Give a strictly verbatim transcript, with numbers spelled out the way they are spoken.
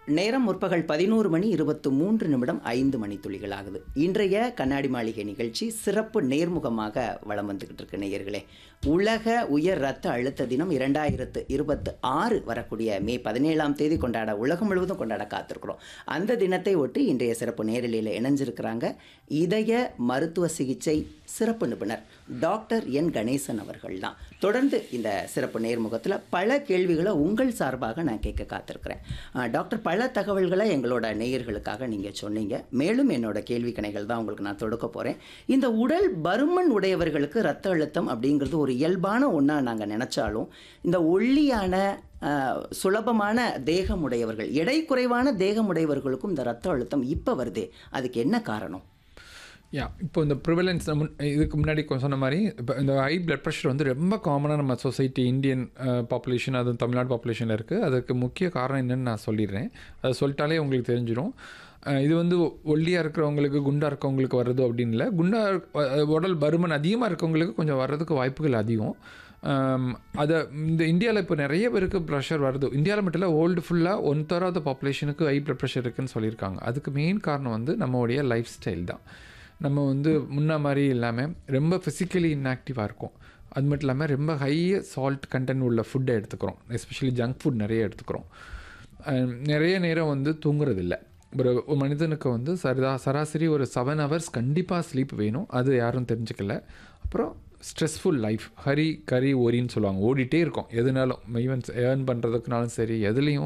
நேரம் முற்பகல் பதினொரு மணி இருபத்து மூன்று நிமிடம் ஐந்து மணி துளிகள் ஆகுது. இன்றைய கண்ணாடி மாளிகை நிகழ்ச்சி சிறப்பு நேர்முகமாக வலம் வந்துகிட்டு இருக்கு நேயர்களே. உலக உயர் இரத்த அழுத்த தினம் இரண்டாயிரத்து இருபத்தி ஆறு வரக்கூடிய மே பதினேழாம் தேதி கொண்டாட உலகம் முழுவதும் கொண்டாட காத்திருக்கிறோம். அந்த தினத்தை ஒட்டி இன்றைய சிறப்பு நேரலையில் இணைஞ்சிருக்கிறாங்க இதய மருத்துவ சிகிச்சை சிறப்பு நிபுணர் டாக்டர் என் கணேசன் அவர்கள் தான். தொடர்ந்து இந்த சிறப்பு நேர்முகத்தில் பல கேள்விகளை உங்கள் சார்பாக நான் கேட்க காத்திருக்கிறேன். டாக்டர், பல தகவல்களை எங்களோட நேயர்களுக்காக நீங்கள் சொன்னீங்க. மேலும் என்னோட கேள்வி கணைகள் தான் உங்களுக்கு நான் தொடுக்க போகிறேன். இந்த உடல் பருமன் உடையவர்களுக்கு இரத்த அழுத்தம் அப்படிங்கிறது ஒரு இயல்பான ஒன்றா நாங்கள் நினச்சாலும், இந்த ஒல்லியான சுலபமான தேகமுடையவர்கள், எடை குறைவான தேகமுடையவர்களுக்கும் இந்த இரத்த அழுத்தம் இப்போ வருதே, அதுக்கு என்ன காரணம்? யா இப்போ இந்த ப்ரிவலன்ஸ் முன் இதுக்கு முன்னாடி சொன்ன மாதிரி இப்போ இந்த ஹை பிளட் ப்ரெஷர் வந்து ரொம்ப காமனாக நம்ம சொசைட்டி, இந்தியன் பாப்புலேஷன், அதுவும் தமிழ்நாடு பாப்புலேஷனில் இருக்குது. அதுக்கு முக்கிய காரணம் என்னென்னு நான் சொல்லிடுறேன். அதை சொல்லிட்டாலே உங்களுக்கு தெரிஞ்சிடும். இது வந்து ஒல்லியாக இருக்கிறவங்களுக்கு, குண்டாக இருக்கவங்களுக்கு வர்றது அப்படின்னு இல்லை. குண்டாக உடல் பருமன் அதிகமாக இருக்கவங்களுக்கு கொஞ்சம் வர்றதுக்கு வாய்ப்புகள் அதிகம். அதை இந்த இந்தியாவில் இப்போ நிறைய பேருக்கு ப்ரெஷர் வருது. இந்தியாவில் மட்டும் இல்லை, வேர்ல்டு ஃபுல்லாக one third of the பாப்புலேஷனுக்கு high blood pressure இருக்குதுன்னு சொல்லியிருக்காங்க. அதுக்கு மெயின் காரணம் வந்து நம்மளுடைய லைஃப் ஸ்டைல் தான். நம்ம வந்து முன்ன மாதிரி இல்லாமல் ரொம்ப ஃபிசிக்கலி இன்ஆக்டிவாக இருக்கும். அது மட்டும் இல்லாமல் ரொம்ப ஹை சால்ட் கண்டென்ட் உள்ள ஃபுட்டை எடுத்துக்கிறோம். எஸ்பெஷலி ஜங்க் ஃபுட் நிறைய எடுத்துக்கிறோம். நிறைய நேரம் வந்து தூங்குறதில்ல. ஒரு மனிதனுக்கு வந்து சரிதா சராசரி ஒரு செவன் ஹவர்ஸ் கண்டிப்பாக ஸ்லீப் வேணும். அது யாரும் தெரிஞ்சுக்கல. அப்புறம் ஸ்ட்ரெஸ்ஃபுல் லைஃப், ஹரி கரி ஓரின்னு சொல்லுவாங்க. ஓடிட்டே இருக்கும் எதுனாலும், ஈவன் ஏர்ன் பண்ணுறதுக்குனாலும் சரி, எதுலேயும்